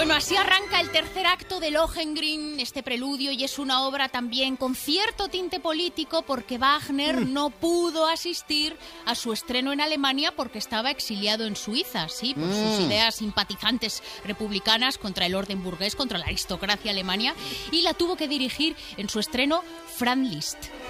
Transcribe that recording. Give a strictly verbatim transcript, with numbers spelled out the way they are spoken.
Bueno, así arranca el tercer acto de Lohengrin, este preludio, y es una obra también con cierto tinte político porque Wagner mm. no pudo asistir a su estreno en Alemania porque estaba exiliado en Suiza, sí, por mm. sus ideas simpatizantes republicanas contra el orden burgués, contra la aristocracia alemana, y la tuvo que dirigir en su estreno Franz Liszt.